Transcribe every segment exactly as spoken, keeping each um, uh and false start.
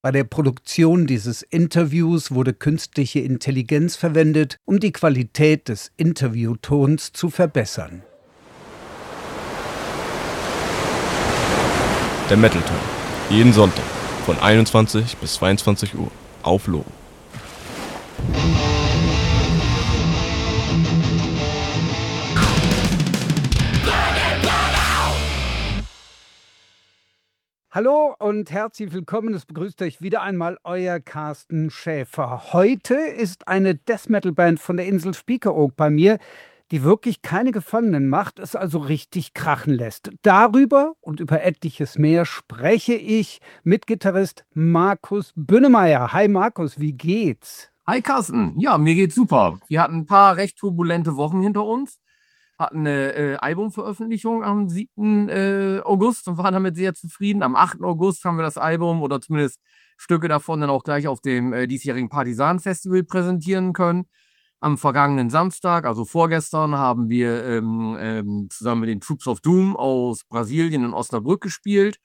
Bei der Produktion dieses Interviews wurde künstliche Intelligenz verwendet, um die Qualität des Interviewtons zu verbessern. Der Metal Talk. Jeden Sonntag von einundzwanzig bis zweiundzwanzig Uhr auf Logo. Hallo und herzlich willkommen. Es begrüßt euch wieder einmal euer Carsten Schäfer. Heute ist eine Death Metal Band von der Insel Spiekeroog bei mir, die wirklich keine Gefangenen macht, es also richtig krachen lässt. Darüber und über etliches mehr spreche ich mit Gitarrist Markus Bünnemeyer. Hi Markus, wie geht's? Hi Carsten, ja, mir geht's super. Wir hatten ein paar recht turbulente Wochen hinter uns, hatten eine äh, Albumveröffentlichung am siebten Äh, August und waren damit sehr zufrieden. Am achten August haben wir das Album oder zumindest Stücke davon dann auch gleich auf dem äh, diesjährigen Partisan-Festival präsentieren können. Am vergangenen Samstag, also vorgestern, haben wir ähm, ähm, zusammen mit den Troops of Doom aus Brasilien in Osnabrück gespielt.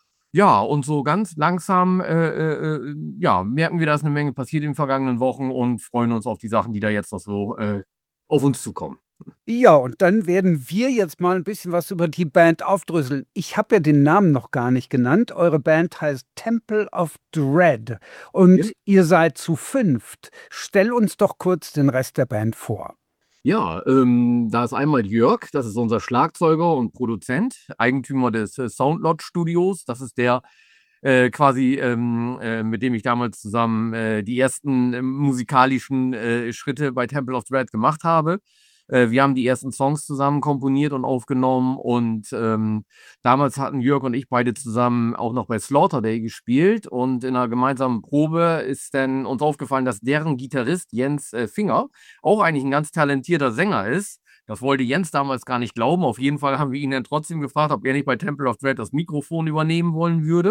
Ja, und so ganz langsam äh, äh, äh, ja, merken wir, dass eine Menge passiert in den vergangenen Wochen und freuen uns auf die Sachen, die da jetzt noch so äh, auf uns zukommen. Ja, und dann werden wir jetzt mal ein bisschen was über die Band aufdröseln. Ich habe ja den Namen noch gar nicht genannt. Eure Band heißt Temple of Dread und Ja. ihr seid zu fünft. Stell uns doch kurz den Rest der Band vor. Ja, ähm, da ist einmal Jörg, das ist unser Schlagzeuger und Produzent, Eigentümer des äh, Soundlodge Studios. Das ist der äh, quasi, ähm, äh, mit dem ich damals zusammen äh, die ersten äh, musikalischen äh, Schritte bei Temple of Dread gemacht habe. Äh, wir haben die ersten Songs zusammen komponiert und aufgenommen und ähm, damals hatten Jörg und ich beide zusammen auch noch bei Slaughter Day gespielt und in einer gemeinsamen Probe ist dann uns aufgefallen, dass deren Gitarrist Jens äh, Finger auch eigentlich ein ganz talentierter Sänger ist. Das wollte Jens damals gar nicht glauben. Auf jeden Fall haben wir ihn dann trotzdem gefragt, ob er nicht bei Temple of Dread das Mikrofon übernehmen wollen würde.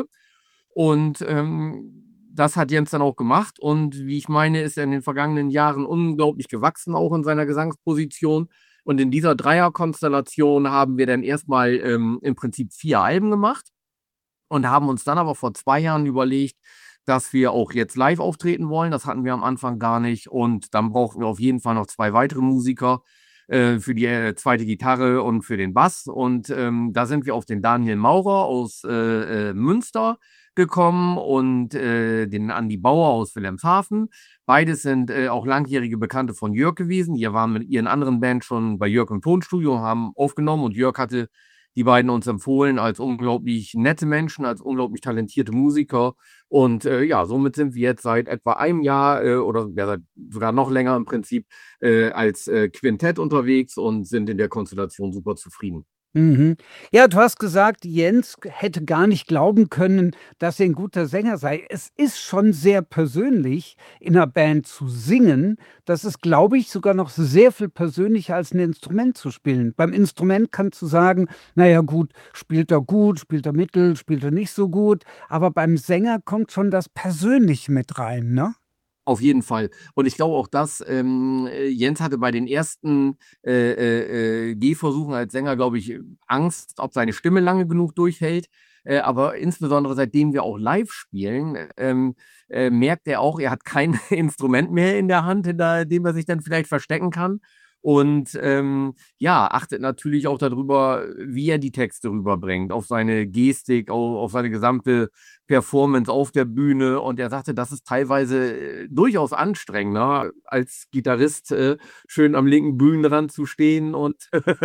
Und ähm, das hat Jens dann auch gemacht. Und wie ich meine, ist er in den vergangenen Jahren unglaublich gewachsen, auch in seiner Gesangsposition. Und in dieser Dreierkonstellation haben wir dann erstmal ähm, im Prinzip vier Alben gemacht und haben uns dann aber vor zwei Jahren überlegt, dass wir auch jetzt live auftreten wollen. Das hatten wir am Anfang gar nicht. Und dann brauchten wir auf jeden Fall noch zwei weitere Musiker äh, für die äh, zweite Gitarre und für den Bass. Und ähm, da sind wir auf den Daniel Maurer aus äh, äh, Münster gekommen und äh, den Andi Bauer aus Wilhelmshaven. Beides sind äh, auch langjährige Bekannte von Jörg gewesen. Die waren mit ihren anderen Bands schon bei Jörg im Tonstudio, haben aufgenommen und Jörg hatte die beiden uns empfohlen als unglaublich nette Menschen, als unglaublich talentierte Musiker. Und äh, ja, somit sind wir jetzt seit etwa einem Jahr äh, oder ja, seit sogar noch länger im Prinzip äh, als äh, Quintett unterwegs und sind in der Konstellation super zufrieden. Mhm. Ja, du hast gesagt, Jens hätte gar nicht glauben können, dass er ein guter Sänger sei. Es ist schon sehr persönlich, in einer Band zu singen. Das ist, glaube ich, sogar noch sehr viel persönlicher als ein Instrument zu spielen. Beim Instrument kannst du sagen, na ja gut, spielt er gut, spielt er mittel, spielt er nicht so gut. Aber beim Sänger kommt schon das Persönliche mit rein, ne? Auf jeden Fall. Und ich glaube auch, dass ähm, äh, Jens hatte bei den ersten äh, äh, äh, Gehversuchen als Sänger, glaube ich, Angst, ob seine Stimme lange genug durchhält. Äh, aber insbesondere seitdem wir auch live spielen, ähm, äh, merkt er auch, er hat kein Instrument mehr in der Hand, hinter dem er sich dann vielleicht verstecken kann. Und ähm, ja, achtet natürlich auch darüber, wie er die Texte rüberbringt, auf seine Gestik, auf, auf seine gesamte Performance auf der Bühne. Und er sagte, das ist teilweise äh, durchaus anstrengender, als Gitarrist äh, schön am linken Bühnenrand zu stehen und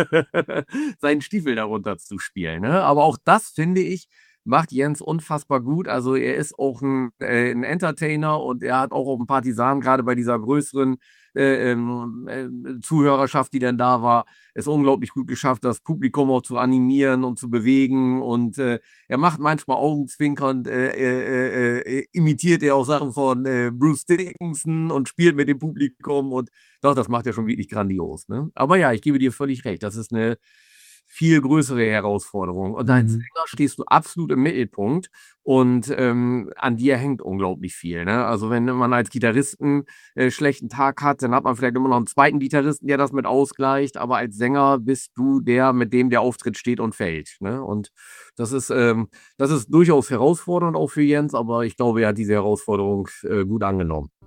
seinen Stiefel darunter zu spielen. Ne? Aber auch das, finde ich, macht Jens unfassbar gut. Also er ist auch ein, äh, ein Entertainer und er hat auch auf dem Partisan, gerade bei dieser größeren äh, ähm, äh, Zuhörerschaft, die dann da war, es unglaublich gut geschafft, das Publikum auch zu animieren und zu bewegen. Und äh, er macht manchmal augenzwinkernd, äh, äh, äh, imitiert er auch Sachen von äh, Bruce Dickinson und spielt mit dem Publikum. Und doch, das macht er schon wirklich grandios. Ne? Aber ja, ich gebe dir völlig recht. Das ist eine viel größere Herausforderung. Und als Mhm. Sänger stehst du absolut im Mittelpunkt und ähm, an dir hängt unglaublich viel. Ne? Also wenn man als Gitarristen äh, schlechten Tag hat, dann hat man vielleicht immer noch einen zweiten Gitarristen, der das mit ausgleicht. Aber als Sänger bist du der, mit dem der Auftritt steht und fällt. Ne? Und das ist, ähm, das ist durchaus herausfordernd auch für Jens, aber ich glaube, er hat diese Herausforderung äh, gut angenommen.